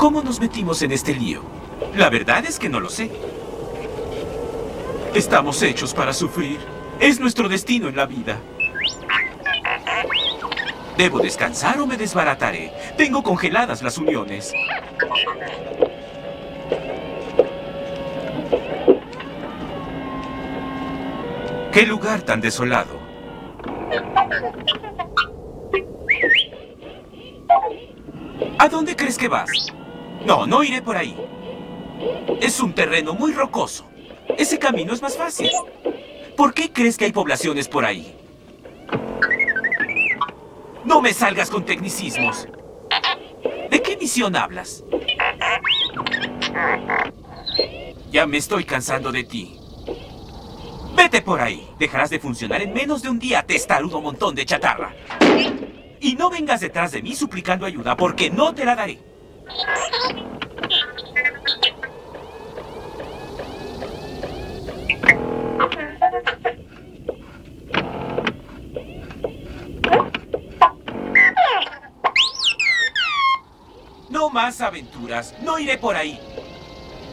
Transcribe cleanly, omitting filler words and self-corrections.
¿Cómo nos metimos en este lío? La verdad es que no lo sé. Estamos hechos para sufrir. Es nuestro destino en la vida. ¿Debo descansar o me desbarataré? Tengo congeladas las uniones. ¡Qué lugar tan desolado! ¿A dónde crees que vas? No, no iré por ahí. Es un terreno muy rocoso. Ese camino es más fácil. ¿Por qué crees que hay poblaciones por ahí? No me salgas con tecnicismos. ¿De qué misión hablas? Ya me estoy cansando de ti. ¡Vete por ahí! Dejarás de funcionar en menos de un día, testarudo montón de chatarra. Y no vengas detrás de mí suplicando ayuda, porque no te la daré. No más aventuras. No iré por ahí.